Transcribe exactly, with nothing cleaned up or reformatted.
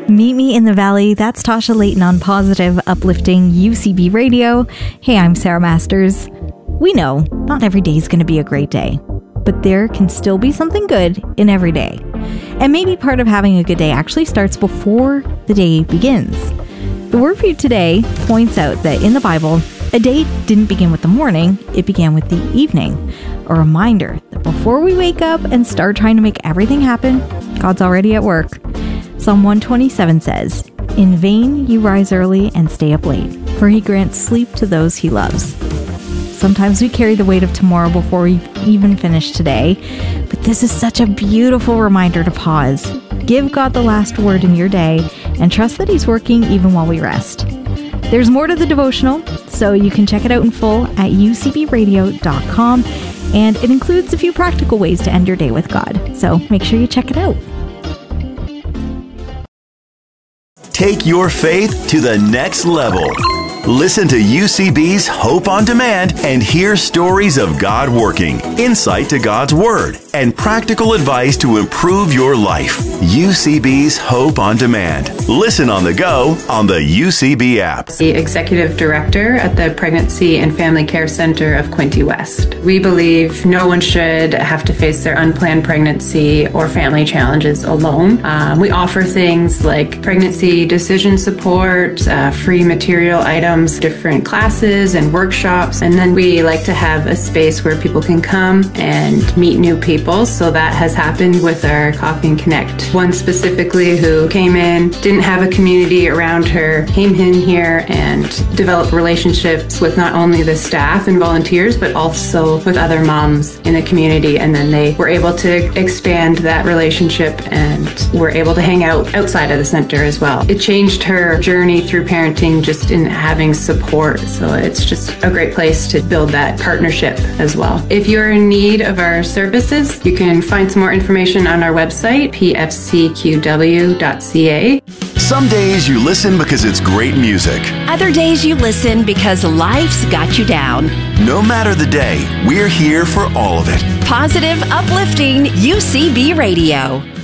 Meet me in the valley. That's Tasha Layton on Positive, Uplifting U C B Radio. Hey, I'm Sarah Masters. We know not every day is going to be a great day, but there can still be something good in every day. And maybe part of having a good day actually starts before the day begins. The word for you today points out that in the Bible, a day didn't begin with the morning, it began with the evening. A reminder that before we wake up and start trying to make everything happen, God's already at work. Psalm one twenty-seven says, "In vain you rise early and stay up late, for he grants sleep to those he loves." Sometimes we carry the weight of tomorrow before we even finish today, but this is such a beautiful reminder to pause. Give God the last word in your day and trust that he's working even while we rest. There's more to the devotional, so you can check it out in full at u c b radio dot com, and it includes a few practical ways to end your day with God. So make sure you check it out. Take your faith to the next level. Listen to U C B's Hope on Demand and hear stories of God working, insight to God's Word, and practical advice to improve your life. U C B's Hope on Demand. Listen on the go on the U C B app. The Executive Director at the Pregnancy and Family Care Center of Quinte West. We believe no one should have to face their unplanned pregnancy or family challenges alone. Um, we offer things like pregnancy decision support, uh, free material items, different classes and workshops, and then we like to have a space where people can come and meet new people. So that has happened with our Coffee and Connect. One specifically who came in, didn't have a community around her, came in here and developed relationships with not only the staff and volunteers, but also with other moms in the community. And then they were able to expand that relationship and were able to hang out outside of the center as well. It changed her journey through parenting just in having support. So it's just a great place to build that partnership as well. If you're in need of our services, you can find some more information on our website, p f c q w dot c a. Some days you listen because it's great music. Other days you listen because life's got you down. No matter the day, we're here for all of it. Positive, uplifting U C B Radio.